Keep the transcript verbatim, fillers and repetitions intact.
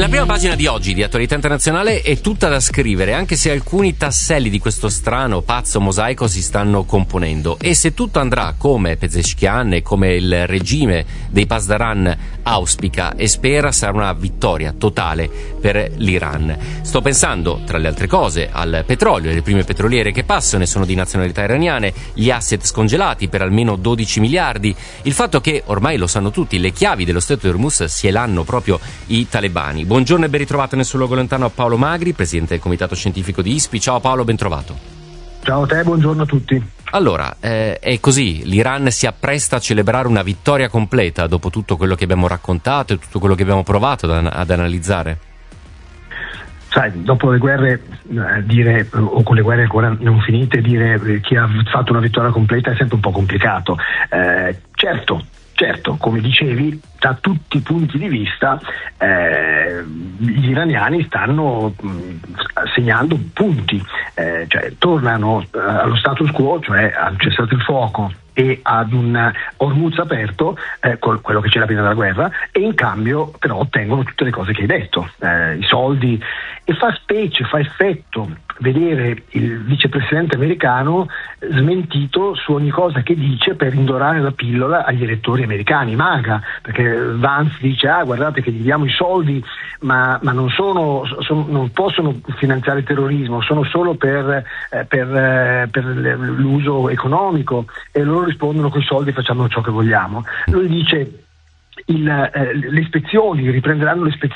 La prima pagina di oggi di Attualità Internazionale è tutta da scrivere, anche se alcuni tasselli di questo strano, pazzo mosaico si stanno componendo. E se tutto andrà come Pezeshkian e come il regime dei Pasdaran auspica e spera, sarà una vittoria totale per l'Iran. Sto pensando, tra le altre cose, al petrolio e le prime petroliere che passano e sono di nazionalità iraniane, gli asset scongelati per almeno dodici miliardi, il fatto che, ormai lo sanno tutti, le chiavi dello Stretto di Hormuz se l'hanno proprio i talebani. Buongiorno e ben ritrovato nel suo luogo lontano a Paolo Magri, presidente del comitato scientifico di I S P I. Ciao Paolo, ben trovato. Ciao a te, buongiorno a tutti. Allora, eh, è così, l'Iran si appresta a celebrare una vittoria completa dopo tutto quello che abbiamo raccontato e tutto quello che abbiamo provato ad, ad analizzare? Sai, dopo le guerre eh, dire, o con le guerre ancora non finite, dire eh, chi ha fatto una vittoria completa è sempre un po' complicato. Eh, certo, certo, come dicevi, da tutti i punti di vista eh, gli iraniani stanno mh, segnando punti, eh, cioè tornano eh, allo status quo, cioè al cessato il fuoco e ad un Hormuz aperto, eh, con quello che c'era prima della guerra, e in cambio però ottengono tutte le cose che hai detto, eh, i soldi, e fa specie, fa effetto vedere il vicepresidente americano smentito su ogni cosa che dice per indorare la pillola agli elettori americani, MAGA, perché Vance dice ah guardate che gli diamo i soldi ma, ma non sono, sono non possono finanziare il terrorismo, sono solo per, eh, per, eh, per l'uso economico, e loro rispondono con i soldi facciamo ciò che vogliamo. Lui dice il, eh, le ispezioni, riprenderanno le ispezioni